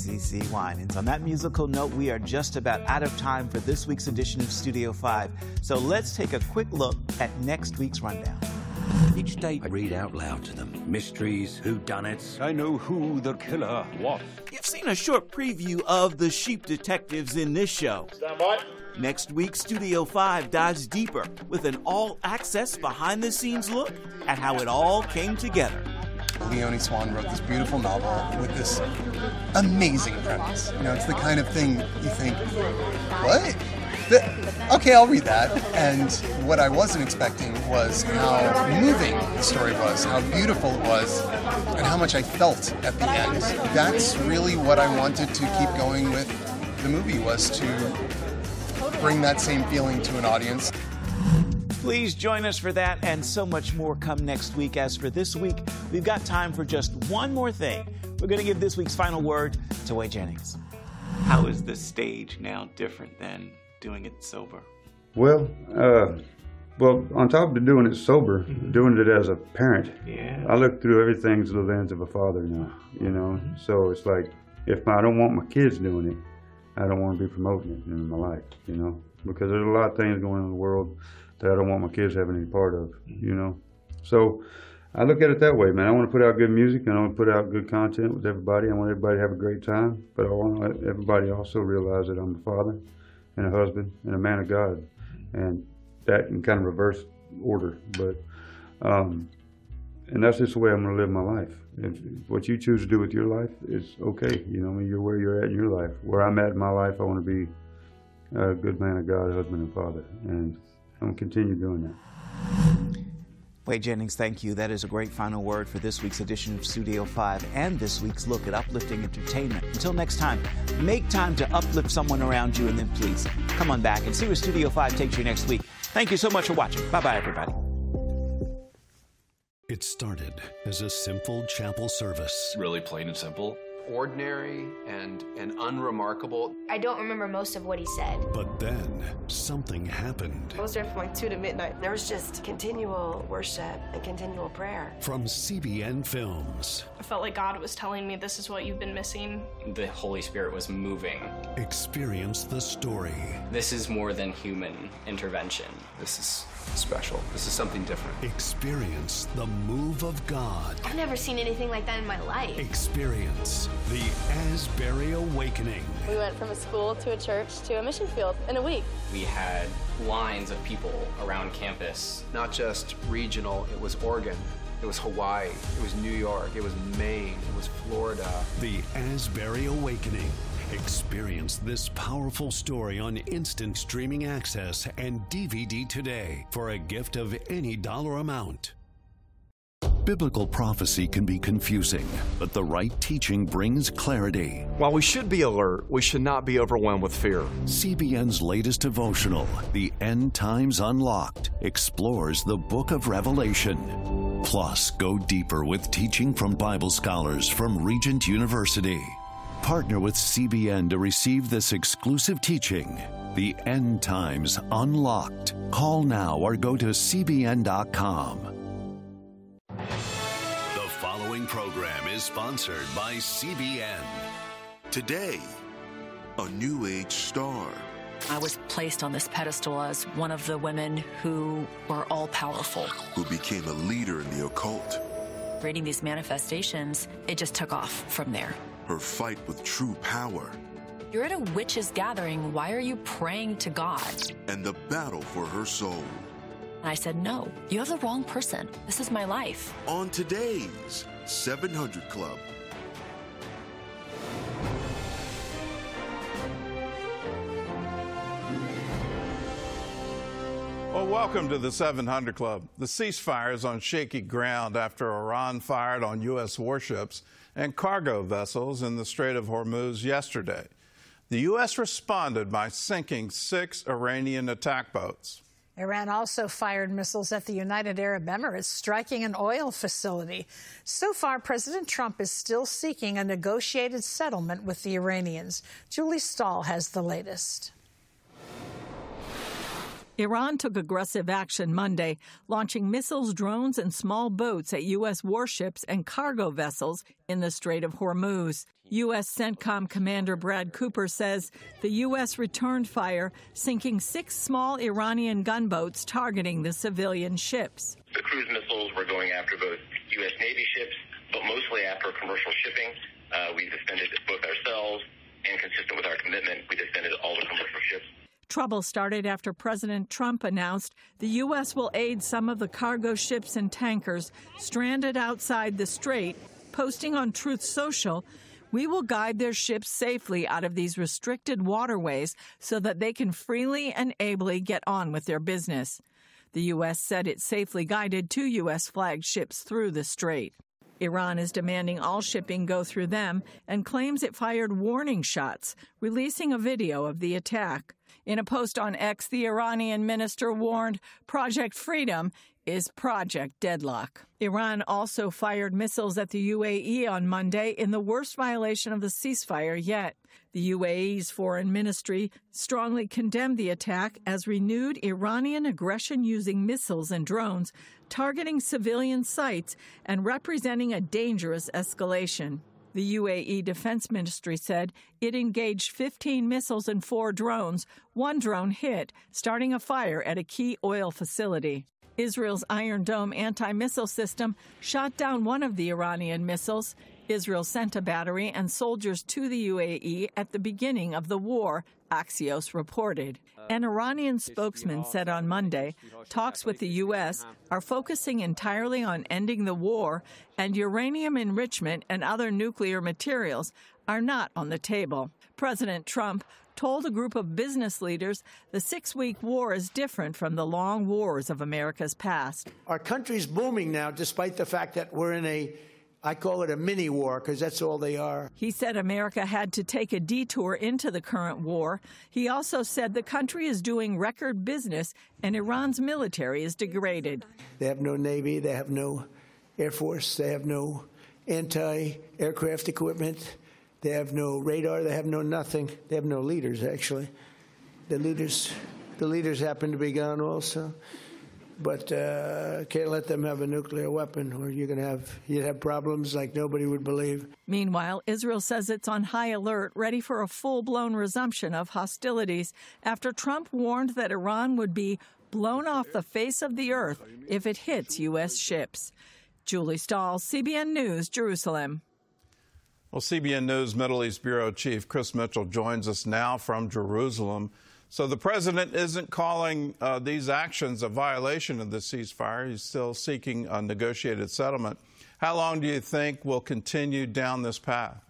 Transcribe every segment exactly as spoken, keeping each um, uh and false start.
C C Winans. On that musical note, we are just about out of time for this week's edition of Studio five. So let's take a quick look at next week's rundown. Each day I read out loud to them. Mysteries, whodunits. I know who the killer was. You've seen a short preview of the Sheep Detectives in this show. Stand by. Next week, Studio five dives deeper with an all-access behind-the-scenes look at how it all came together. Leonie Swan wrote this beautiful novel with this amazing premise. You know, it's the kind of thing you think, what? The, okay, I'll read that. And what I wasn't expecting was how moving the story was, how beautiful it was, and how much I felt at the end. That's really what I wanted to keep going with the movie, was to bring that same feeling to an audience. Please join us for that and so much more come next week. As for this week, we've got time for just one more thing. We're going to give this week's final word to Wade Jennings. How is the stage now different than doing it sober? Well, uh, well, on top of doing it sober, mm-hmm. doing it as a parent, yeah. I look through everything through the lens of a father now, you know? Mm-hmm. So it's like, if I don't want my kids doing it, I don't want to be promoting it in my life, you know? Because there's a lot of things going on in the world that I don't want my kids having any part of, you know? So I look at it that way, man. I want to put out good music, and I want to put out good content with everybody. I want everybody to have a great time, but I want everybody also realize that I'm a father and a husband and a man of God, and that in kind of reverse order. But, um, and that's just the way I'm going to live my life. If what you choose to do with your life is okay, you know, I mean, you're where you're at in your life. Where I'm at in my life, I want to be a good man of God, husband and father, and I'm going to continue doing that. Wade Jennings, thank you. That is a great final word for this week's edition of Studio five and this week's look at uplifting entertainment. Until next time, make time to uplift someone around you, and then please come on back and see where Studio five takes you next week. Thank you so much for watching. Bye-bye, everybody. It started as a simple chapel service. Really plain and simple. Ordinary and, and unremarkable. I don't remember most of what he said. But then something happened. I was there from like two to midnight. There was just continual worship and continual prayer. From C B N Films. I felt like God was telling me, this is what you've been missing. The Holy Spirit was moving. Experience the story. This is more than human intervention. This is special. This is something different. Experience the move of God. I've never seen anything like that in my life. Experience the Asbury Awakening. We went from a school to a church to a mission field in a week. We had lines of people around campus. Not just regional, it was Oregon, it was Hawaii, it was New York, it was Maine, it was Florida. The Asbury Awakening. Experience this powerful story on instant streaming access and D V D today for a gift of any dollar amount. Biblical prophecy can be confusing, but the right teaching brings clarity. While we should be alert, we should not be overwhelmed with fear. C B N's latest devotional, The End Times Unlocked, explores the book of Revelation. Plus, go deeper with teaching from Bible scholars from Regent University. Partner with C B N to receive this exclusive teaching, The End Times Unlocked. Call now or go to C B N dot com. The following program is sponsored by C B N. Today, a new age star. I was placed on this pedestal as one of the women who were all-powerful. Who became a leader in the occult. Reading these manifestations, it just took off from there. Her fight with true power. You're at a witches' gathering. Why are you praying to God? And the battle for her soul. And I said, no, you have the wrong person. This is my life. On today's seven hundred Club. Well, welcome to the seven hundred Club. The ceasefire is on shaky ground after Iran fired on U S warships and cargo vessels in the Strait of Hormuz yesterday. The U S responded by sinking six Iranian attack boats. Iran also fired missiles at the United Arab Emirates, striking an oil facility. So far, President Trump is still seeking a negotiated settlement with the Iranians. Julie Stahl has the latest. Iran took aggressive action Monday, launching missiles, drones, and small boats at U S warships and cargo vessels in the Strait of Hormuz. U S CENTCOM Commander Brad Cooper says the U S returned fire, sinking six small Iranian gunboats targeting the civilian ships. The cruise missiles were going after both U S Navy ships, but mostly after commercial shipping. Uh, we defended both ourselves, and consistent with our commitment, we defended all the commercial ships. Trouble started after President Trump announced the U S will aid some of the cargo ships and tankers stranded outside the strait, posting on Truth Social, "We will guide their ships safely out of these restricted waterways so that they can freely and ably get on with their business." The U S said it safely guided two U S flagged ships through the strait. Iran is demanding all shipping go through them and claims it fired warning shots, releasing a video of the attack. In a post on X, the Iranian minister warned Project Freedom is Project Deadlock. Iran also fired missiles at the U A E on Monday in the worst violation of the ceasefire yet. The U A E's foreign ministry strongly condemned the attack as renewed Iranian aggression using missiles and drones, targeting civilian sites and representing a dangerous escalation. The U A E Defense Ministry said it engaged fifteen missiles and four drones. One drone hit, starting a fire at a key oil facility. Israel's Iron Dome anti-missile system shot down one of the Iranian missiles. Israel sent a battery and soldiers to the U A E at the beginning of the war, Axios reported. An Iranian spokesman said on Monday talks with the U S are focusing entirely on ending the war, and uranium enrichment and other nuclear materials are not on the table. President Trump told a group of business leaders the six-week war is different from the long wars of America's past. Our country's booming now, despite the fact that we're in a I call it a mini war because that's all they are. He said America had to take a detour into the current war. He also said the country is doing record business and Iran's military is degraded. They have no Navy. They have no Air Force. They have no anti-aircraft equipment. They have no radar. They have no nothing. They have no leaders, actually. The leaders, the leaders happen to be gone also. But uh, can't let them have a nuclear weapon, or you're going to have you'd have problems like nobody would believe. Meanwhile, Israel says it's on high alert, ready for a full-blown resumption of hostilities after Trump warned that Iran would be blown off the face of the earth if it hits U S ships. Julie Stahl, C B N News, Jerusalem. Well, C B N News Middle East Bureau Chief Chris Mitchell joins us now from Jerusalem. So the president isn't calling uh, these actions a violation of the ceasefire. He's still seeking a negotiated settlement. How long do you think we'll continue down this path?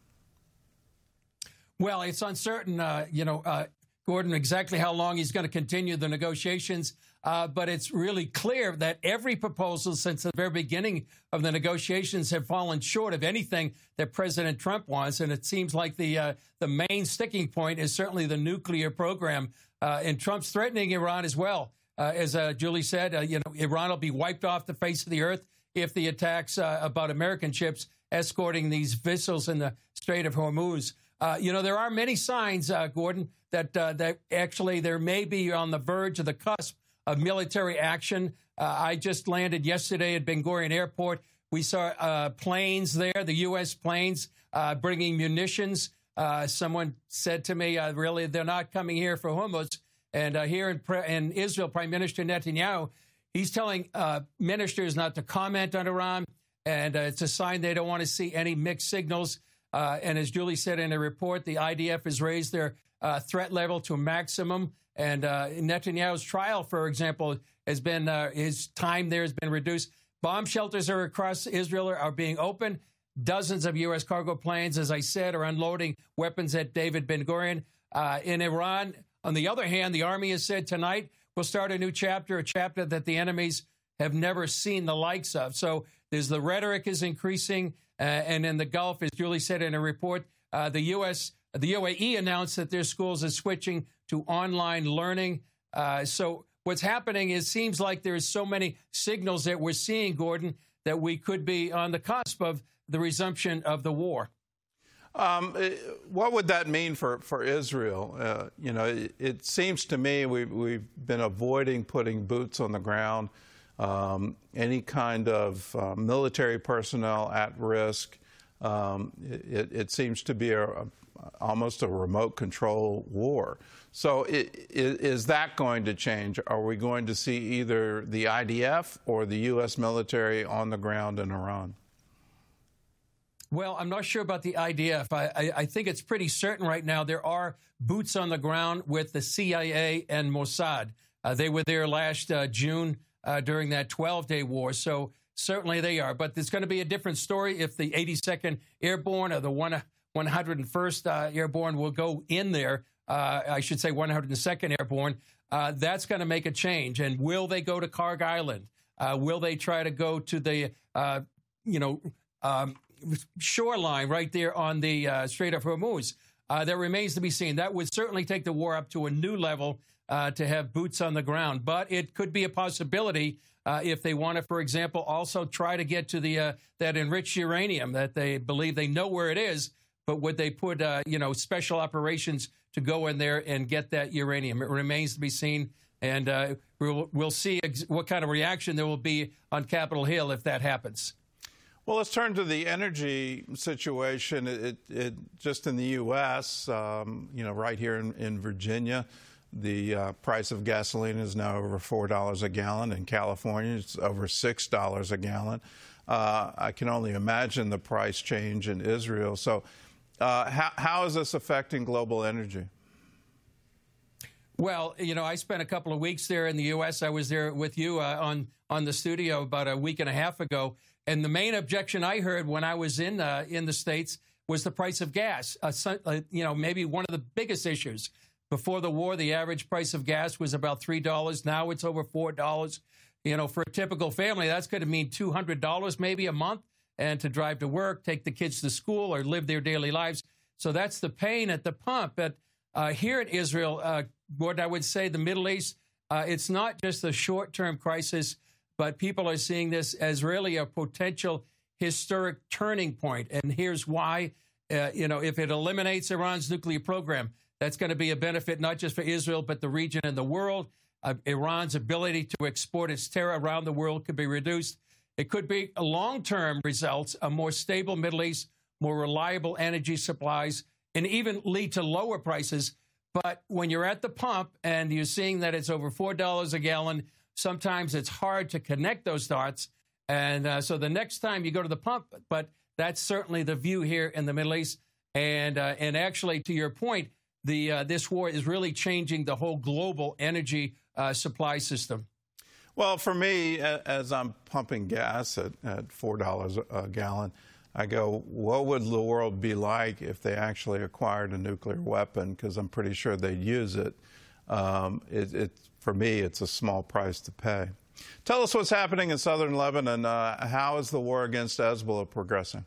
Well, it's uncertain, uh, you know, uh, Gordon, exactly how long he's going to continue the negotiations. Uh, but it's really clear that every proposal since the very beginning of the negotiations have fallen short of anything that President Trump wants. And it seems like the uh, the main sticking point is certainly the nuclear program. Uh, and Trump's threatening Iran as well. Uh, as uh, Julie said, uh, you know, Iran will be wiped off the face of the earth if the attacks uh, about American ships escorting these vessels in the Strait of Hormuz. Uh, you know, there are many signs, uh, Gordon, that uh, that actually there may be on the verge of the cusp of military action. Uh, I just landed yesterday at Ben Gurion Airport. We saw uh, planes there, the U S planes, uh, bringing munitions. Uh, someone said to me, uh, really, they're not coming here for Hormuz. And uh, here in, pre- in Israel, Prime Minister Netanyahu, he's telling uh, ministers not to comment on Iran. And uh, it's a sign they don't want to see any mixed signals. Uh, and as Julie said in a report, the I D F has raised their uh, threat level to a maximum. And uh, Netanyahu's trial, for example, has been uh, his time there has been reduced. Bomb shelters are across Israel are, are being opened. Dozens of U S cargo planes, as I said, are unloading weapons at David Ben Gurion. Uh, in Iran, on the other hand, the army has said tonight we'll start a new chapter, a chapter that the enemies have never seen the likes of. So there's the rhetoric is increasing. Uh, and in the Gulf, as Julie said in a report, uh, the U S, the U A E announced that their schools are switching to online learning. Uh, so what's happening is seems like there's so many signals that we're seeing, Gordon, that we could be on the cusp of the resumption of the war. Um, what would that mean for, for Israel? Uh, you know, it, it seems to me we, we've been avoiding putting boots on the ground, um, any kind of uh, military personnel at risk. Um, it, it seems to be a, a, almost a remote control war. So it, it, is that going to change? Are we going to see either the I D F or the U S military on the ground in Iran? Well, I'm not sure about the I D F. I, I, I think it's pretty certain right now there are boots on the ground with the C I A and Mossad. Uh, they were there last uh, June uh, during that twelve-day war, so certainly they are. But there's going to be a different story if the eighty-second Airborne or the one hundred first uh, Airborne will go in there. Uh, I should say one hundred second Airborne. Uh, that's going to make a change. And will they go to Karg Island? Uh, will they try to go to the, uh, you know, um, shoreline right there on the uh, Strait of Hormuz? Uh, that remains to be seen. That would certainly take the war up to a new level uh, to have boots on the ground. But it could be a possibility uh, if they want to, for example, also try to get to the uh, that enriched uranium that they believe they know where it is. But would they put, uh, you know, special operations to go in there and get that uranium? It remains to be seen. And uh, we'll, we'll see ex- what kind of reaction there will be on Capitol Hill if that happens. Well, let's turn to the energy situation. It, it, it just in the U S, um, you know, right here in, in Virginia, the uh, price of gasoline is now over four dollars a gallon. In California, it's over six dollars a gallon. Uh, I can only imagine the price change in Israel. So uh, how, how is this affecting global energy? Well, you know, I spent a couple of weeks there in the U S. I was there with you uh, on, on the studio about a week and a half ago. And the main objection I heard when I was in uh, in the States was the price of gas. Uh, so, uh, you know, maybe one of the biggest issues. Before the war, the average price of gas was about three dollars. Now it's over four dollars. You know, for a typical family, that's going to mean two hundred dollars maybe a month, and to drive to work, take the kids to school, or live their daily lives. So that's the pain at the pump. But uh, here in Israel, uh, Gordon, I would say the Middle East, uh, it's not just a short-term crisis, but people are seeing this as really a potential historic turning point. And here's why. Uh, you know, if it eliminates Iran's nuclear program, that's going to be a benefit not just for Israel, but the region and the world. Uh, Iran's ability to export its terror around the world could be reduced. It could be a long-term results, a more stable Middle East, more reliable energy supplies, and even lead to lower prices. But when you're at the pump and you're seeing that it's over four dollars a gallon, sometimes it's hard to connect those dots. And uh, so the next time you go to the pump, but that's certainly the view here in the Middle East. And uh, and actually, to your point, the uh, this war is really changing the whole global energy uh, supply system. Well, for me, as I'm pumping gas at, at four dollars a gallon, I go, what would the world be like if they actually acquired a nuclear weapon? Because I'm pretty sure they'd use it. Um, it, it. For me, it's a small price to pay. Tell us what's happening in southern Lebanon. Uh, how is the war against Hezbollah progressing?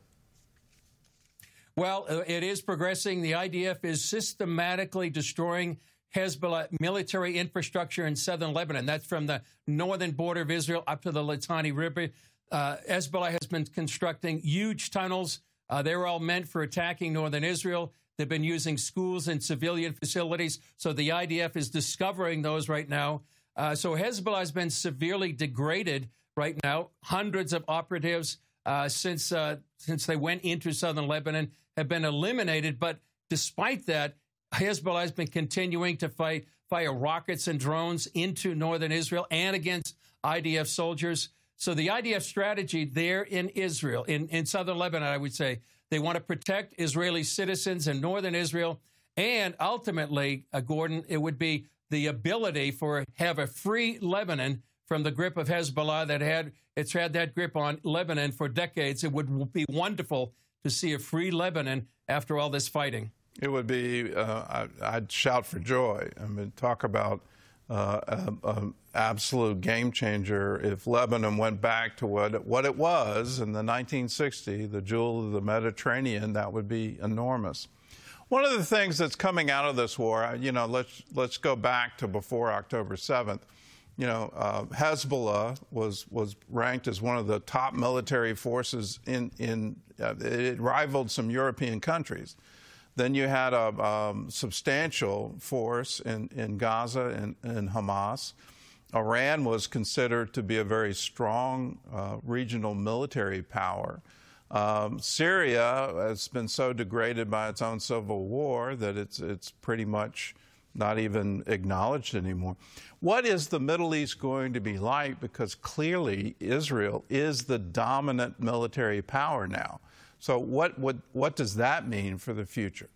Well, it is progressing. The I D F is systematically destroying Hezbollah military infrastructure in southern Lebanon. That's from the northern border of Israel up to the Litani River. Uh, Hezbollah has been constructing huge tunnels. Uh, they were all meant for attacking northern Israel. They've been using schools and civilian facilities. So the I D F is discovering those right now. Uh, so Hezbollah has been severely degraded right now. Hundreds of operatives uh, since uh, since they went into southern Lebanon have been eliminated. But despite that, Hezbollah has been continuing to fight, fire rockets and drones into northern Israel and against I D F soldiers. So the I D F strategy there in Israel, in, in southern Lebanon, I would say, they want to protect Israeli citizens in northern Israel. And ultimately, uh, Gordon, it would be the ability for have a free Lebanon from the grip of Hezbollah that had it's had that grip on Lebanon for decades. It would be wonderful to see a free Lebanon after all this fighting. It would be, uh, I'd shout for joy. I mean, talk about uh, an absolute game changer. If Lebanon went back to what it, what it was in the nineteen sixties, the jewel of the Mediterranean, that would be enormous. One of the things that's coming out of this war, you know, let's let's go back to before October seventh. You know, uh, Hezbollah was was ranked as one of the top military forces in in uh, it rivaled some European countries. Then you had a um, substantial force in in Gaza and, and Hamas. Iran was considered to be a very strong uh, regional military power. Um, Syria has been so degraded by its own civil war that it's it's pretty much not even acknowledged anymore. What is the Middle East going to be like? Because clearly Israel is the dominant military power now. So what what what does that mean for the future?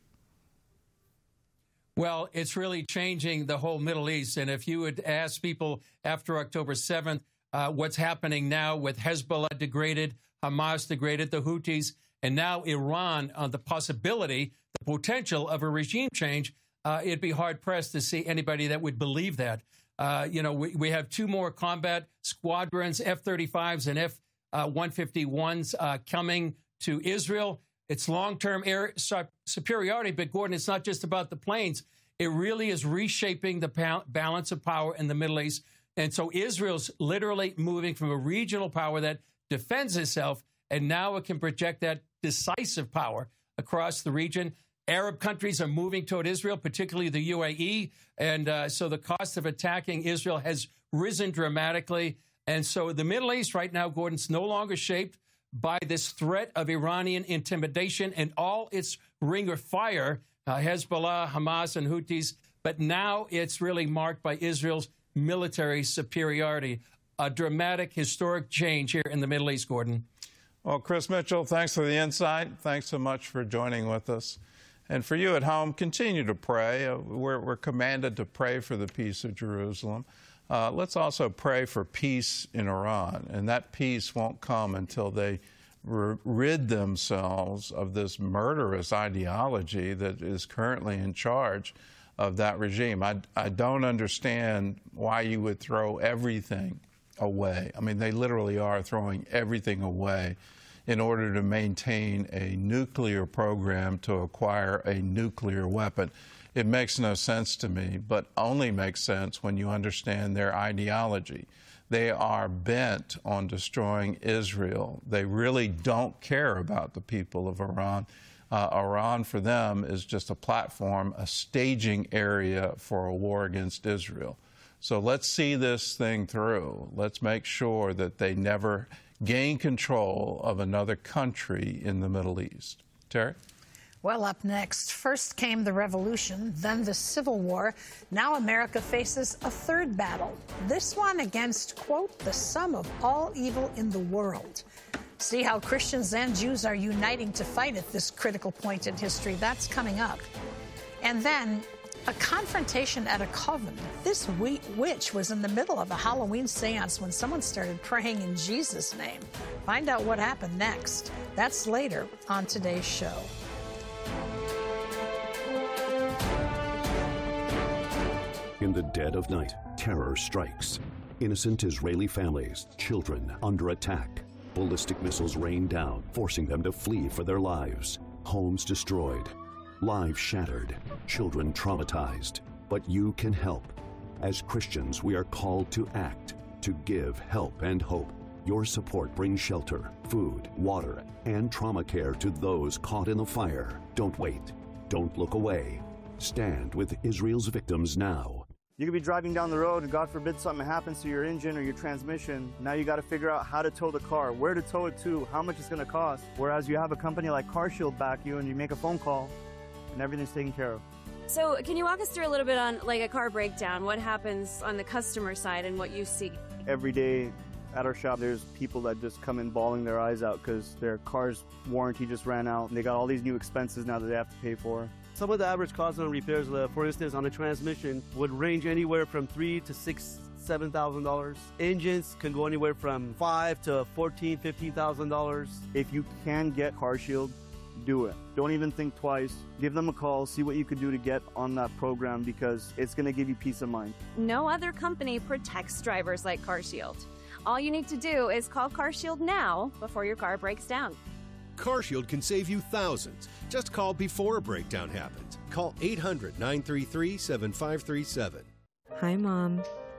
Well, it's really changing the whole Middle East. And if you would ask people after October seventh, uh, what's happening now with Hezbollah degraded, Hamas degraded, the Houthis, and now Iran on the possibility, the potential of a regime change, uh, it'd be hard-pressed to see anybody that would believe that. Uh, you know, we, we have two more combat squadrons, F thirty-fives and F one fifty-ones, uh, coming to Israel. It's long-term air superiority, but, Gordon, it's not just about the planes. It really is reshaping the balance of power in the Middle East. And so Israel's literally moving from a regional power that defends itself, and now it can project that decisive power across the region. Arab countries are moving toward Israel, particularly the U A E, and uh, so the cost of attacking Israel has risen dramatically. And so the Middle East right now, Gordon's no longer shaped by this threat of Iranian intimidation and all its ring of fire, uh, Hezbollah, Hamas, and Houthis, but now it's really marked by Israel's military superiority. A dramatic, historic change here in the Middle East, Gordon. Well, Chris Mitchell, thanks for the insight. Thanks so much for joining with us. And for you at home, continue to pray. Uh, we're, we're commanded to pray for the peace of Jerusalem. Uh, let's also pray for peace in Iran. And that peace won't come until they r- rid themselves of this murderous ideology that is currently in charge of that regime. I, I don't understand why you would throw everything away. I mean, they literally are throwing everything away in order to maintain a nuclear program to acquire a nuclear weapon. It makes no sense to me, but only makes sense when you understand their ideology. They are bent on destroying Israel. They really don't care about the people of Iran. Uh, Iran, for them, is just a platform, a staging area for a war against Israel. So let's see this thing through. Let's make sure that they never gain control of another country in the Middle East. Terry? Well, up next, first came the revolution, then the Civil War. Now America faces a third battle, this one against, quote, the sum of all evil in the world. See how Christians and Jews are uniting to fight at this critical point in history. That's coming up. And then a confrontation at a coven. This witch was in the middle of a Halloween seance when someone started praying in Jesus' name. Find out what happened next. That's later on today's show. In the dead of night, terror strikes. Innocent Israeli families, children under attack. Ballistic missiles rain down, forcing them to flee for their lives. Homes destroyed. Lives shattered, children traumatized. But you can help. As Christians, we are called to act, to give help and hope. Your support brings shelter, food, water, and trauma care to those caught in the fire. Don't wait. Don't look away. Stand with Israel's victims now. You could be driving down the road and God forbid something happens to your engine or your transmission. Now you got to figure out how to tow the car, where to tow it to, how much it's going to cost. Whereas you have a company like CarShield back you and you make a phone call and everything's taken care of. So can you walk us through a little bit on like a car breakdown? What happens on the customer side and what you see? Every day at our shop, there's people that just come in bawling their eyes out because their car's warranty just ran out and they got all these new expenses now that they have to pay for. Some of the average costs on repairs, for instance, on a transmission would range anywhere from three to six, seven thousand dollars. Engines can go anywhere from five to fourteen, fifteen thousand dollars. If you can get CarShield, do it. Don't even think twice. Give them a call. See what you could do to get on that program because it's going to give you peace of mind. No other company protects drivers like CarShield. All you need to do is call CarShield now before your car breaks down. CarShield can save you thousands. Just call before a breakdown happens. Call eight hundred, nine three three, seven five three seven. Hi, Mom.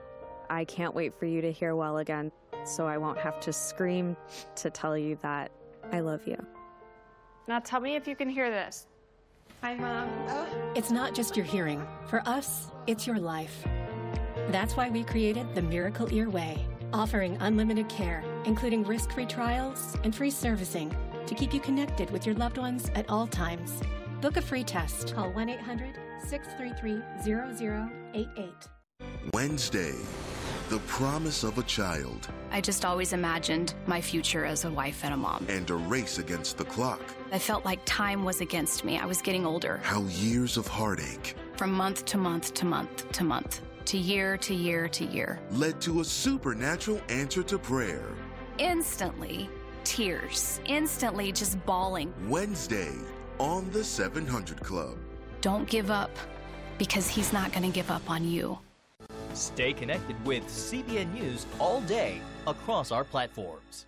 I can't wait for you to hear well again, so I won't have to scream to tell you that I love you. Now tell me if you can hear this. Hi, Mom. Oh. It's not just your hearing. For us, it's your life. That's why we created the Miracle Ear Way, offering unlimited care, including risk-free trials and free servicing to keep you connected with your loved ones at all times. Book a free test. Call one eight hundred, six three three, zero zero eight eight. Wednesday, the promise of a child. I just always imagined my future as a wife and a mom. And a race against the clock. I felt like time was against me. I was getting older. How years of heartache. From month to month to month to month, to year to year to year. Led to a supernatural answer to prayer. Instantly, tears. Instantly just bawling. Wednesday, on the seven hundred Club. Don't give up, because he's not going to give up on you. Stay connected with C B N News all day across our platforms.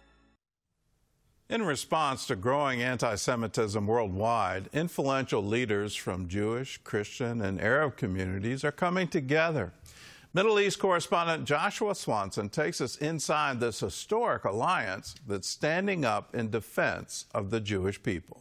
In response to growing anti-Semitism worldwide, influential leaders from Jewish, Christian, and Arab communities are coming together. Middle East correspondent Joshua Swanson takes us inside this historic alliance that's standing up in defense of the Jewish people.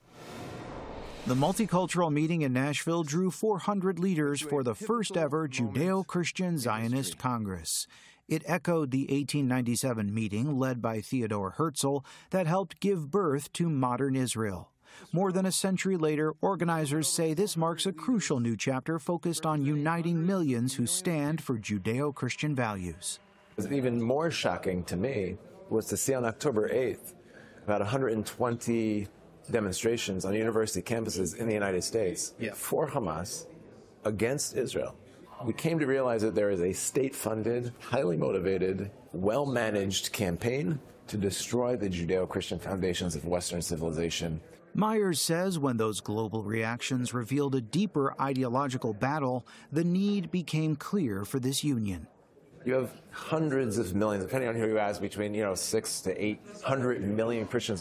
The multicultural meeting in Nashville drew four hundred leaders for the first ever Judeo-Christian Zionist Congress. It echoed the eighteen ninety-seven meeting led by Theodore Herzl that helped give birth to modern Israel. More than a century later, organizers say this marks a crucial new chapter focused on uniting millions who stand for Judeo-Christian values. Even more shocking to me was to see on October eighth about one hundred twenty demonstrations on university campuses in the United States yeah. for Hamas against Israel. We came to realize that there is a state-funded, highly motivated, well-managed campaign to destroy the Judeo-Christian foundations of Western civilization. Myers says when those global reactions revealed a deeper ideological battle, the need became clear for this union. You have hundreds of millions, depending on who you ask, between you know six to eight hundred million Christians